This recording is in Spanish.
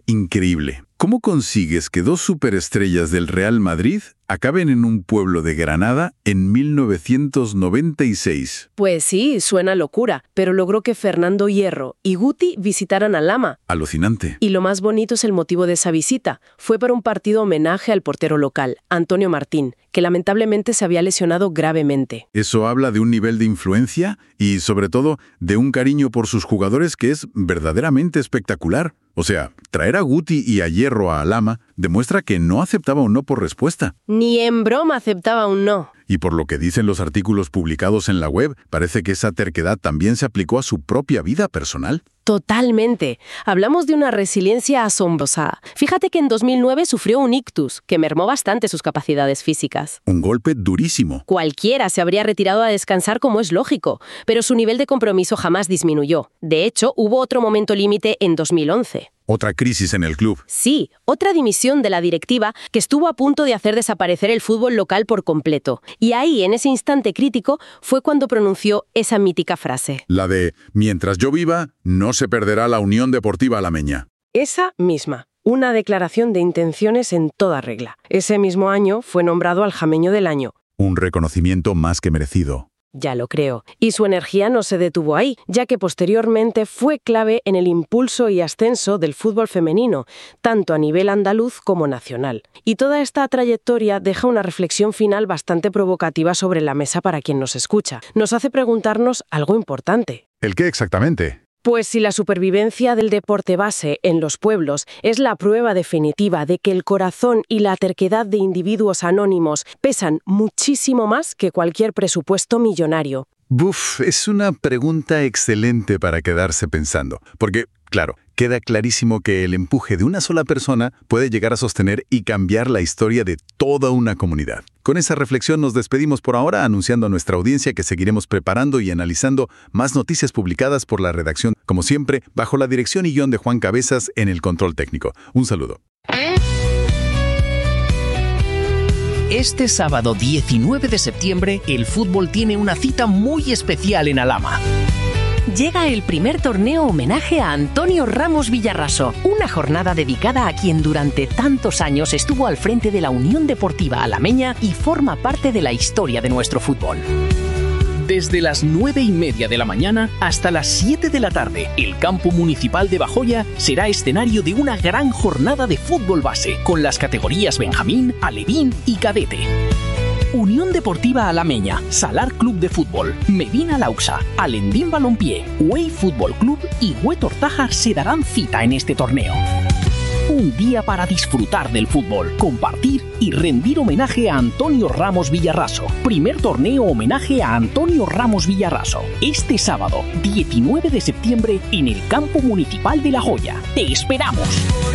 increíble. ¿Cómo consigues que dos superestrellas del Real Madrid acaben en un pueblo de Granada en 1996? Pues sí, suena locura, pero logró que Fernando Hierro y Guti visitaran a Lama. Alucinante. Y lo más bonito es el motivo de esa visita. Fue para un partido homenaje al portero local, Antonio Martín, que lamentablemente se había lesionado gravemente. Eso habla de un nivel de influencia y, sobre todo, de un cariño por sus jugadores que es verdaderamente espectacular. O sea, traer a Guti y a Hierro a Lama demuestra que no aceptaba un no por respuesta. Ni en broma aceptaba un no. Y por lo que dicen los artículos publicados en la web, parece que esa terquedad también se aplicó a su propia vida personal. Totalmente. Hablamos de una resiliencia asombrosa. Fíjate que en 2009 sufrió un ictus, que mermó bastante sus capacidades físicas. Un golpe durísimo. Cualquiera se habría retirado a descansar como es lógico, pero su nivel de compromiso jamás disminuyó. De hecho, hubo otro momento límite en 2011. Otra crisis en el club. Sí, otra dimisión de la directiva que estuvo a punto de hacer desaparecer el fútbol local por completo. Y ahí, en ese instante crítico, fue cuando pronunció esa mítica frase. La de, mientras yo viva, no se perderá la Unión Deportiva Alameña. Esa misma. Una declaración de intenciones en toda regla. Ese mismo año fue nombrado Aljameño del Año. Un reconocimiento más que merecido. Ya lo creo. Y su energía no se detuvo ahí, ya que posteriormente fue clave en el impulso y ascenso del fútbol femenino, tanto a nivel andaluz como nacional. Y toda esta trayectoria deja una reflexión final bastante provocativa sobre la mesa para quien nos escucha. Nos hace preguntarnos algo importante. ¿El qué exactamente? Pues si la supervivencia del deporte base en los pueblos es la prueba definitiva de que el corazón y la terquedad de individuos anónimos pesan muchísimo más que cualquier presupuesto millonario. Buf, es una pregunta excelente para quedarse pensando, porque, claro, queda clarísimo que el empuje de una sola persona puede llegar a sostener y cambiar la historia de toda una comunidad. Con esa reflexión nos despedimos por ahora, anunciando a nuestra audiencia que seguiremos preparando y analizando más noticias publicadas por la redacción, como siempre, bajo la dirección y guión de Juan Cabezas en el control técnico. Un saludo. Este sábado 19 de septiembre, el fútbol tiene una cita muy especial en Alhama. Llega el primer torneo homenaje a Antonio Ramos Villarraso, una jornada dedicada a quien durante tantos años estuvo al frente de la Unión Deportiva Alameña y forma parte de la historia de nuestro fútbol. Desde las 9:30 de la mañana hasta las 7 de la tarde, el campo municipal de Bajoya será escenario de una gran jornada de fútbol base, con las categorías Benjamín, Alevín y Cadete. Unión Deportiva Alameña, Salar Club de Fútbol, Medina Lauxa, Alendín Balompié, Güell Fútbol Club y Güell Ortaja se darán cita en este torneo. Un día para disfrutar del fútbol, compartir y rendir homenaje a Antonio Ramos Villarraso. Primer torneo homenaje a Antonio Ramos Villarraso. Este sábado, 19 de septiembre, en el campo municipal de La Joya. ¡Te esperamos!